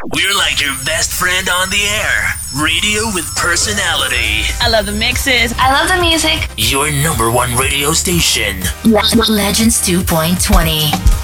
We're like your best friend on the air. Radio with personality. I love the mixes. I love the music. Your #1 radio station. Legends 2.20.